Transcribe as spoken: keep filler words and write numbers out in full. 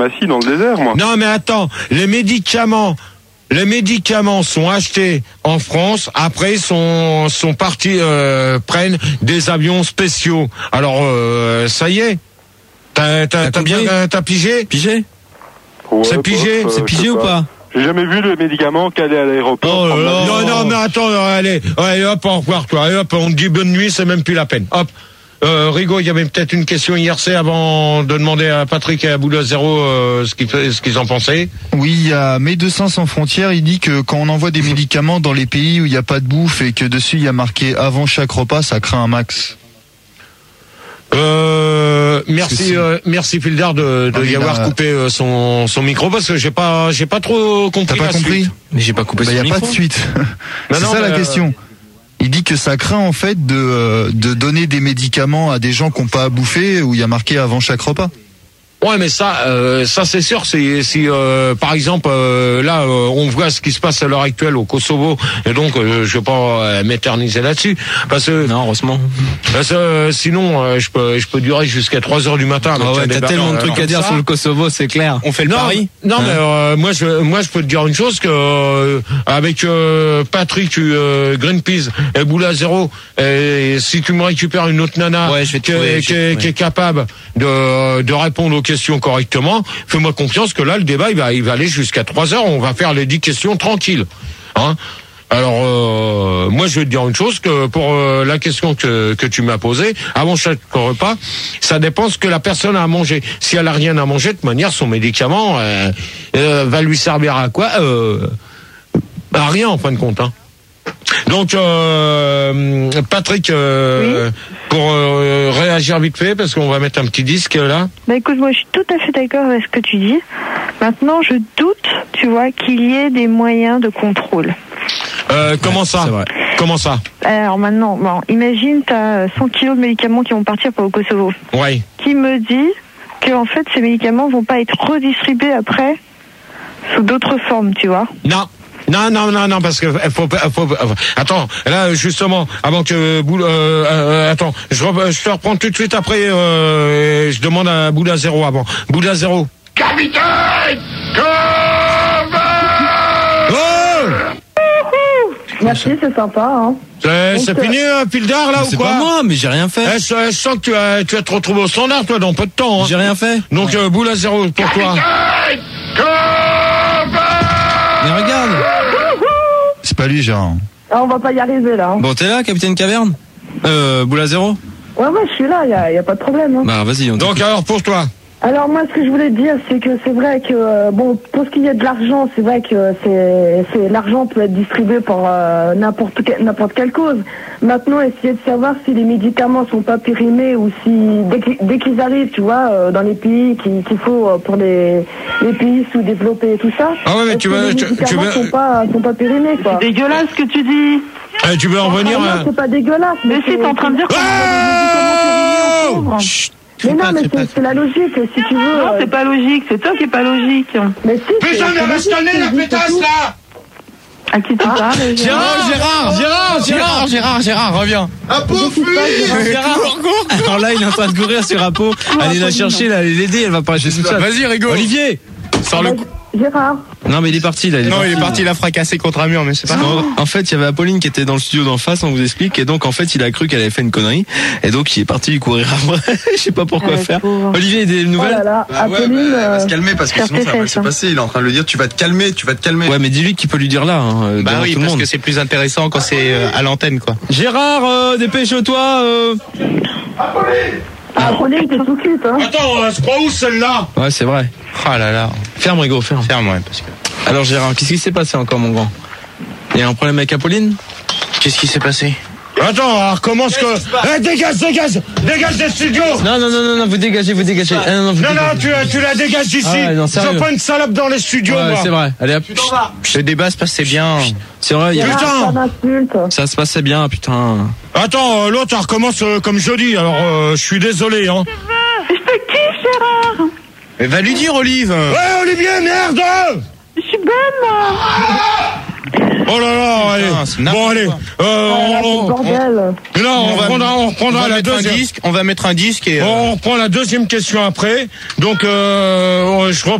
pharmacie dans le désert, moi. Non, mais attends, les médicaments, les médicaments sont achetés en France, après sont sont partis euh, prennent des avions spéciaux. Alors euh, ça y est. T'as t'as t'as, t'as, t'as pigé Pigé Ouais, C'est pigé, euh, C'est pigé ou pas? J'ai jamais vu le médicament caler à l'aéroport. Oh là là. Non, non, mais attends, allez, allez, hop, au revoir, toi, allez, hop, on te dit bonne nuit, c'est même plus la peine. Hop. Euh, Rigaud, il y avait peut-être une question hier, c'est avant de demander à Patrick et à Boula Zéro euh, ce qu'ils ce qu'ils en pensaient. Oui, il y a Médecins sans frontières, il dit que quand on envoie des médicaments dans les pays où il n'y a pas de bouffe et que dessus il y a marqué avant chaque repas, ça craint un max. Euh, merci, euh, merci Fildar de, de Ah, y avoir a... coupé euh, son, son micro parce que j'ai pas, j'ai pas trop compris. T'as pas la compris? suite. Mais j'ai pas coupé bah, son y a micro. pas de suite. Non, C'est non, ça mais la euh... question. Il dit que ça craint en fait de de donner des médicaments à des gens qui n'ont pas à bouffer où il y a marqué avant chaque repas. Ouais, mais ça, euh, ça c'est sûr. C'est si euh, par exemple euh, là, euh, on voit ce qui se passe à l'heure actuelle au Kosovo, et donc euh, je vais pas euh, m'éterniser là-dessus, parce que non, heureusement. Parce que euh, sinon, euh, je peux, je peux durer jusqu'à trois heures du matin. Ah ouais, t'as tellement de trucs à dire sur le Kosovo, c'est clair. On fait le non, pari. Non, hein? mais euh, moi, je, moi, je peux te dire une chose que euh, avec euh, Patrick, euh, Greenpeace et Boula Zéro, et si tu me récupères une autre nana ouais, je vais qui, trouver, est, qui, est, qui est capable de, de répondre aux questions correctement, fais-moi confiance que là, le débat, il va, il va aller jusqu'à trois heures. On va faire les dix questions tranquilles. Hein? Alors, euh, moi, je vais te dire une chose, que pour euh, la question que, que tu m'as posée, avant chaque repas, ça dépend ce que la personne a à manger. Si elle a rien à manger, de toute manière, son médicament euh, euh, va lui servir à quoi euh, à rien, en fin de compte. Hein. Donc, euh, Patrick, euh, oui. pour euh, réagir vite fait, parce qu'on va mettre un petit disque là. Bah écoute, moi je suis tout à fait d'accord avec ce que tu dis. Maintenant, je doute, tu vois, qu'il y ait des moyens de contrôle. Euh, comment ça? C'est vrai. Comment ça? Alors maintenant, bon, imagine, tu as cent kilos de médicaments qui vont partir pour le Kosovo. Oui. Qui me dit que en fait, ces médicaments vont pas être redistribués après sous d'autres formes, tu vois? Non. Non, non, non, non, parce que faut, faut, faut attends, là justement, avant que euh, euh, attends, je, re, je te reprends tout de suite après. Euh, je demande à Boula Zéro avant. Boula Zéro. Capitaine. Oh. Merci, c'est sympa. Hein. C'est, c'est fini, euh, Pildar, là, ou c'est quoi? C'est pas moi, mais j'ai rien fait. Eh, je, je sens que tu vas, tu vas te retrouver au standard, toi, dans peu de temps. Hein. J'ai rien fait. Donc, euh, Boula Zéro, pour toi. Mais regarde. C'est pas lui, Gérard. Ah, on va pas y arriver, là. Hein. Bon, t'es là, Capitaine Caverne? Euh, Boula Zéro? Ouais, ouais, je suis là, y a, y a pas de problème. Hein. Bah, vas-y, on Donc, t'écoute. alors, pour toi? Alors moi, ce que je voulais te dire, c'est que c'est vrai que euh, bon, pour ce qui est de l'argent, c'est vrai que c'est, c'est l'argent peut être distribué pour euh, n'importe que, n'importe quelle cause. Maintenant, essayer de savoir si les médicaments sont pas périmés ou si dès, dès qu'ils arrivent, tu vois, euh, dans les pays qu'il, qu'il faut euh, pour les, les pays sous-développés et tout ça. Ah ouais, mais tu veux, les tu, médicaments tu veux... sont pas sont pas périmés, quoi. C'est dégueulasse ce que tu dis. Euh, tu veux en revenir? Ah, non, c'est pas dégueulasse. Mais, mais si t'es en train de dire qu'on a des médicaments périmés. Mais non, mais c'est, c'est la logique, si tu veux. Non, c'est pas logique, c'est toi qui est pas logique. Mais si, Putain, mais reste le nez, la pétasse, là! À qui tu ah, parles? Gérard, Gérard, Gérard, Gérard, Gérard, Gérard, reviens. Un pauvre fille! Gérard, alors là, il est en train de courir sur Apo. Allez la chercher, là, allez l'aider, elle va pas lâcher toute seule. Vas-y, rigole. Olivier, sors le. Gérard. Non, mais il est parti, là. Il est non, parti, il est parti, là. il a fracassé contre un mur, mais c'est pas grave. En fait, il y avait Apolline qui était dans le studio d'en face, on vous explique, et donc, en fait, il a cru qu'elle avait fait une connerie, et donc, il est parti lui courir après. Je sais pas pourquoi ah, faire. pauvre. Olivier, des nouvelles? Oh là là, bah ouais, Apolline, bah, elle va se euh, calmer parce que sinon ça va mal se passer. Il est en train de lui dire tu vas te calmer, tu vas te calmer. Ouais, mais dis-lui qu'il peut lui dire là, hein, bah devant oui, tout le parce monde. que c'est plus intéressant quand c'est euh, à l'antenne, quoi. Gérard, euh, dépêche-toi. Euh... Ah, Apolline, t'es tout cute, hein. Attends, elle se croit où celle-là? Ouais, c'est vrai. Oh là là. Ferme, Rigo, ferme. Ferme, ouais, parce que. Alors, Gérard, qu'est-ce qui s'est passé encore, mon grand? Il y a un problème avec Apolline? Qu'est-ce qui s'est passé? Attends, alors recommence que... Eh, dégage, dégage! Dégage des studios! Non, non, non, non, non, vous dégagez, vous dégagez. Ah, non, non, vous Non, non, dégagez. tu, tu la dégages d'ici! Ah ouais, non, je sérieux. veux pas une salope dans les studios, Ouais, moi! c'est vrai. Allez, hop. Le débat se passait bien. C'est vrai, il y a... Gérard, pas d'insulte. Ça se passait bien, putain. Attends, euh, l'autre, elle recommence euh, comme jeudi, alors euh, je suis désolé, hein. Je te kiffe, Gérard. Mais va lui dire, Olive. Ouais, Olivier, merde! Je suis bonne, moi. Oh là là, allez. Putain, c'est n'importe Bon, allez. quoi. Euh, Ah, là, c'est on, le bordel. on- là, on, On va- reprendra, on reprendra On va la mettre un deuxième. disque, on va mettre un disque et... euh, On reprend la deuxième question après. Donc, euh, je reprends.